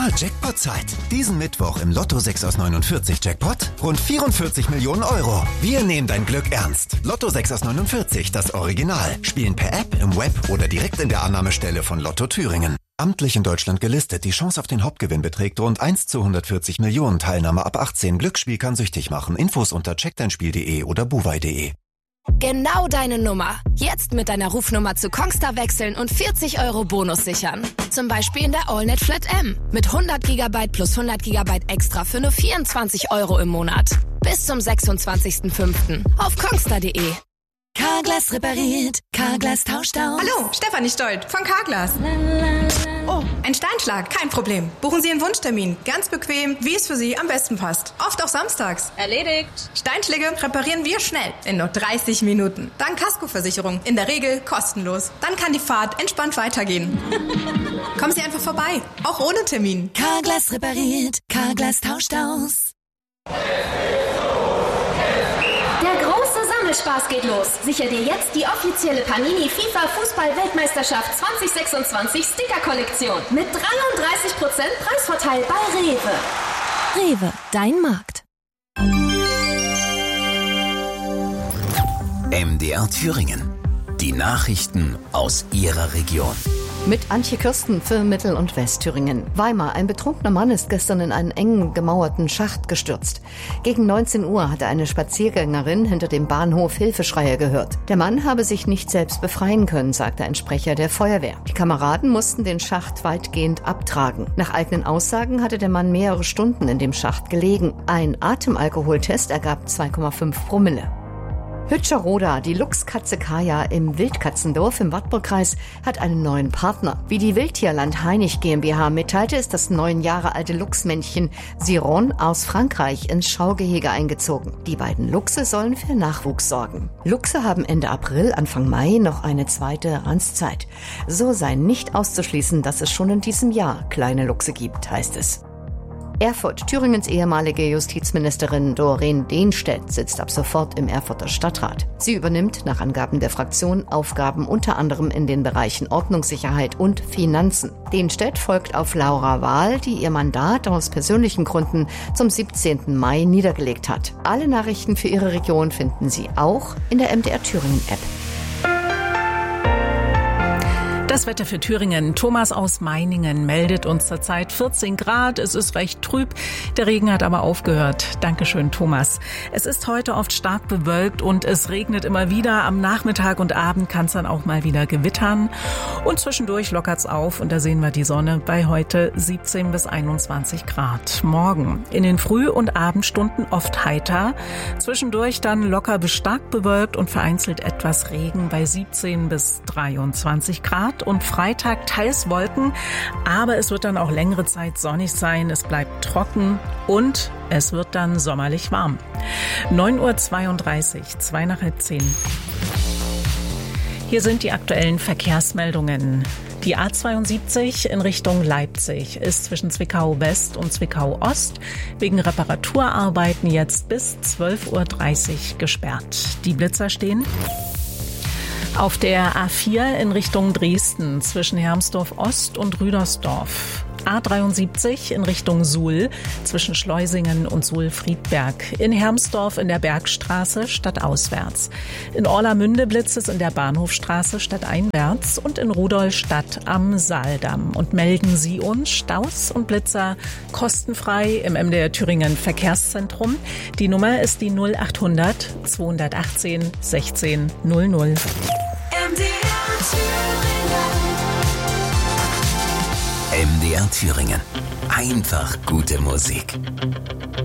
Jackpot-Zeit. Diesen Mittwoch im Lotto 6 aus 49 Jackpot rund 44 Millionen Euro. Wir nehmen dein Glück ernst. Lotto 6 aus 49, das Original. Spielen per App, im Web oder direkt in der Annahmestelle von Lotto Thüringen. Amtlich in Deutschland gelistet. Die Chance auf den Hauptgewinn beträgt rund 1 zu 140 Millionen. Teilnahme ab 18. Glücksspiel kann süchtig machen. Infos unter checkdeinspiel.de oder buwei.de. Genau deine Nummer. Jetzt mit deiner Rufnummer zu Kongstar wechseln und 40 Euro Bonus sichern. Zum Beispiel in der AllNet Flat M. Mit 100 GB plus 100 GB extra für nur 24 Euro im Monat. Bis zum 26.05. auf kongstar.de. Carglass repariert, Carglass tauscht aus. Hallo, Stefanie Stolt von Carglass. Oh, ein Steinschlag, kein Problem. Buchen Sie einen Wunschtermin, ganz bequem, wie es für Sie am besten passt. Oft auch samstags. Erledigt. Steinschläge reparieren wir schnell, in nur 30 Minuten. Dank Kaskoversicherung, in der Regel kostenlos. Dann kann die Fahrt entspannt weitergehen. Kommen Sie einfach vorbei, auch ohne Termin. Carglass repariert, Carglass tauscht aus. Spaß geht los. Sicher dir jetzt die offizielle Panini FIFA Fußball-Weltmeisterschaft 2026 Sticker-Kollektion mit 33% Preisvorteil bei Rewe. Rewe, dein Markt. MDR Thüringen. Die Nachrichten aus Ihrer Region. Mit Antje Kirsten für Mittel- und Westthüringen. Weimar. Ein betrunkener Mann ist gestern in einen engen gemauerten Schacht gestürzt. Gegen 19 Uhr hatte eine Spaziergängerin hinter dem Bahnhof Hilfeschreie gehört. Der Mann habe sich nicht selbst befreien können, sagte ein Sprecher der Feuerwehr. Die Kameraden mussten den Schacht weitgehend abtragen. Nach eigenen Aussagen hatte der Mann mehrere Stunden in dem Schacht gelegen. Ein Atemalkoholtest ergab 2,5 Promille. Hütscherroda, die Luchskatze Kaya im Wildkatzendorf im Wartburgkreis, hat einen neuen Partner. Wie die Wildtierland Heinig GmbH mitteilte, ist das 9 Jahre alte Luchsmännchen Siron aus Frankreich ins Schaugehege eingezogen. Die beiden Luchse sollen für Nachwuchs sorgen. Luchse haben Ende April, Anfang Mai noch eine zweite Ranzzeit. So sei nicht auszuschließen, dass es schon in diesem Jahr kleine Luchse gibt, heißt es. Erfurt. Thüringens ehemalige Justizministerin Doreen Dehnstedt sitzt ab sofort im Erfurter Stadtrat. Sie übernimmt nach Angaben der Fraktion Aufgaben unter anderem in den Bereichen Ordnungssicherheit und Finanzen. Dehnstedt folgt auf Laura Wahl, die ihr Mandat aus persönlichen Gründen zum 17. Mai niedergelegt hat. Alle Nachrichten für Ihre Region finden Sie auch in der MDR Thüringen App. Das Wetter für Thüringen. Thomas aus Meiningen meldet uns zurzeit 14 Grad. Es ist recht trüb. Der Regen hat aber aufgehört. Dankeschön, Thomas. Es ist heute oft stark bewölkt und es regnet immer wieder. Am Nachmittag und Abend kann es dann auch mal wieder gewittern. Und zwischendurch lockert es auf und da sehen wir die Sonne bei heute 17 bis 21 Grad. Morgen in den Früh- und Abendstunden oft heiter. Zwischendurch dann locker bis stark bewölkt und vereinzelt etwas Regen bei 17 bis 23 Grad. Und Freitag teils Wolken, aber es wird dann auch längere Zeit sonnig sein, es bleibt trocken und es wird dann sommerlich warm. 9:32 Uhr, 2 nach 10. Hier sind die aktuellen Verkehrsmeldungen. Die A72 in Richtung Leipzig ist zwischen Zwickau West und Zwickau Ost wegen Reparaturarbeiten jetzt bis 12:30 Uhr gesperrt. Die Blitzer stehen. Auf der A4 in Richtung Dresden zwischen Hermsdorf Ost und Rüdersdorf. A73 in Richtung Suhl zwischen Schleusingen und Suhl-Friedberg. In Hermsdorf in der Bergstraße stadtauswärts. In Orlamünde blitzt es in der Bahnhofstraße stadteinwärts und in Rudolstadt am Saaldamm. Und melden Sie uns Staus und Blitzer kostenfrei im MDR Thüringen Verkehrszentrum. Die Nummer ist die 0800 218 16 00. MDR Thüringen. Einfach gute Musik.